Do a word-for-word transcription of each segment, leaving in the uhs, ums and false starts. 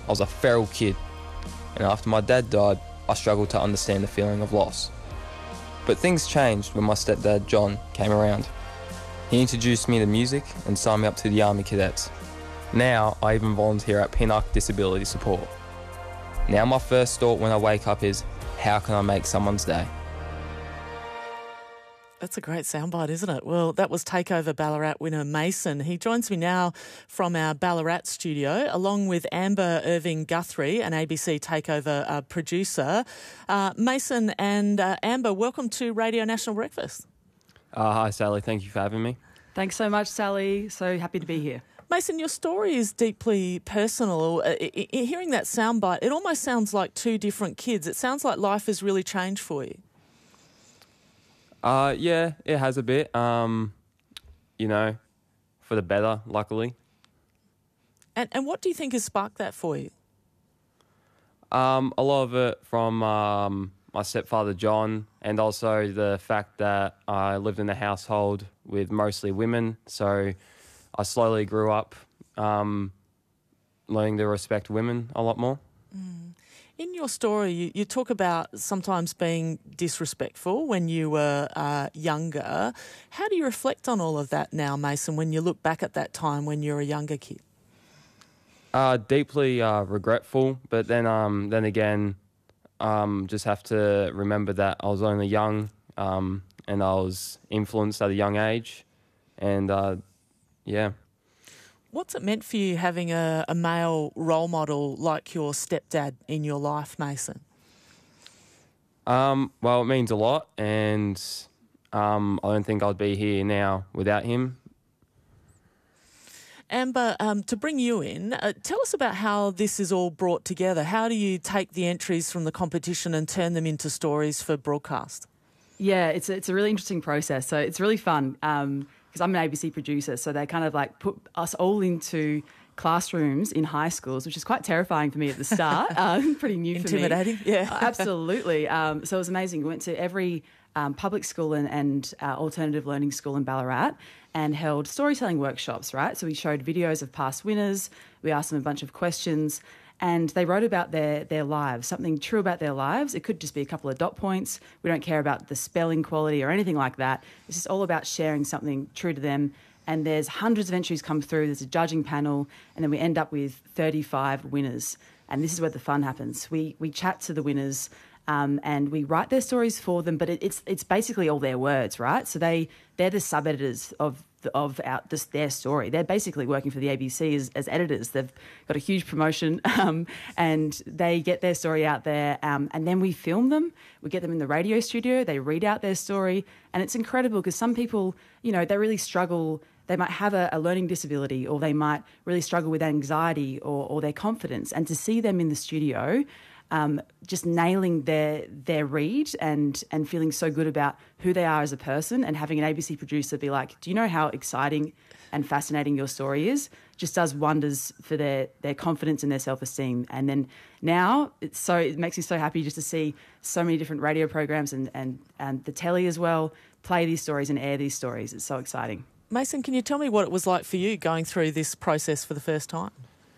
was a feral kid, and after my dad died, I struggled to understand the feeling of loss. But things changed when my stepdad, John, came around. He introduced me to music and signed me up to the Army Cadets. Now, I even volunteer at Pinnock Disability Support. Now my first thought when I wake up is, how can I make someone's day? That's a great soundbite, isn't it? Well, that was Takeover Ballarat winner Mason. He joins me now from our Ballarat studio, along with Amber Irving Guthrie, an A B C Takeover uh, producer. Uh, Mason and uh, Amber, welcome to Radio National Breakfast. Uh, hi, Sally. Thank you for having me. Thanks so much, Sally. So happy to be here. Mason, your story is deeply personal. Uh, I- I- hearing that soundbite, it almost sounds like two different kids. It sounds like life has really changed for you. Uh, yeah, it has a bit. Um, you know, for the better, luckily. And and what do you think has sparked that for you? Um, a lot of it from um, my stepfather, John, and also the fact that I lived in a household with mostly women. So I slowly grew up um, learning to respect women a lot more. Mm. In your story, you, you talk about sometimes being disrespectful when you were uh, younger. How do you reflect on all of that now, Mason, when you look back at that time when you were a younger kid? Uh, deeply uh, regretful, but then um, then again, um, just have to remember that I was only young um, and I was influenced at a young age, and uh, yeah. What's it meant for you having a, a male role model like your stepdad in your life, Mason? Um, well, it means a lot, and um, I don't think I'd be here now without him. Amber, um, to bring you in, uh, tell us about how this is all brought together. How do you take the entries from the competition and turn them into stories for broadcast? Yeah, it's a, it's a really interesting process. So it's really fun um, because I'm an A B C producer. So they kind of like put us all into classrooms in high schools, which is quite terrifying for me at the start. um, pretty new for me. Intimidating, yeah. Uh, absolutely. Um, so it was amazing. We went to every um, public school and, and uh, alternative learning school in Ballarat and held storytelling workshops, right? So we showed videos of past winners. We asked them a bunch of questions. And they wrote about their, their lives, something true about their lives. It could just be a couple of dot points. We don't care about the spelling quality or anything like that. It's just all about sharing something true to them. And there's hundreds of entries come through. There's a judging panel. And then we end up with thirty-five winners. And this is where the fun happens. We we chat to the winners um, and we write their stories for them. But it, it's it's basically all their words, right? So they, they're the sub-editors of of our, this, their story. They're basically working for the A B C as, as editors. They've got a huge promotion um, and they get their story out there um, and then we film them. We get them in the radio studio. They read out their story and it's incredible because some people, you know, they really struggle. They might have a, a learning disability or they might really struggle with anxiety or, or their confidence. And to see them in the studio Um, just nailing their their read and and feeling so good about who they are as a person and having an A B C producer be like, do you know how exciting and fascinating your story is? Just does wonders for their, their confidence and their self-esteem. And then now it's so it makes me so happy just to see so many different radio programs and, and, and the telly as well play these stories and air these stories. It's so exciting. Mason, can you tell me what it was like for you going through this process for the first time?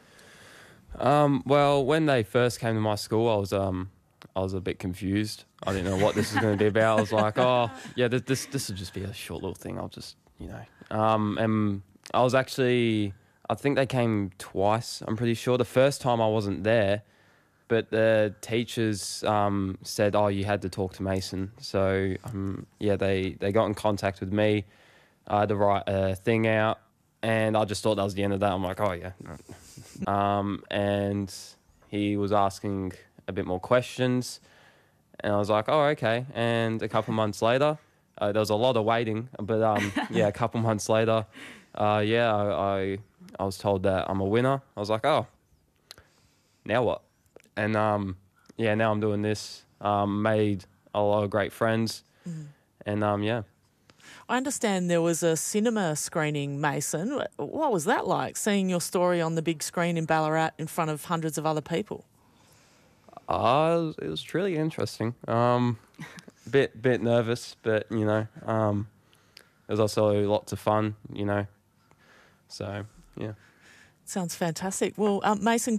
Um, well, when they first came to my school, I was um, I was a bit confused. I didn't know what this was going to be about. I was like, oh, yeah, this this this will just be a short little thing. I'll just, you know. Um, and I was actually, I think they came twice. I'm pretty sure. The first time I wasn't there, but the teachers um, said, oh, you had to talk to Mason. So um, yeah, they they got in contact with me. I had to write a thing out. And I just thought that was the end of that. I'm like, oh, yeah. um, and he was asking a bit more questions. And I was like, oh, okay. And a couple months later, uh, there was a lot of waiting. But, um, yeah, a couple months later, uh, yeah, I, I I was told that I'm a winner. I was like, oh, now what? And, um, yeah, now I'm doing this. Um, made a lot of great friends. Mm. And, um, yeah. I understand there was a cinema screening, Mason. What was that like, seeing your story on the big screen in Ballarat in front of hundreds of other people? Uh, it was, it was really interesting. Um, bit bit nervous, but, you know, um, it was also lots of fun, you know. So, yeah. Sounds fantastic. Well, um, Mason,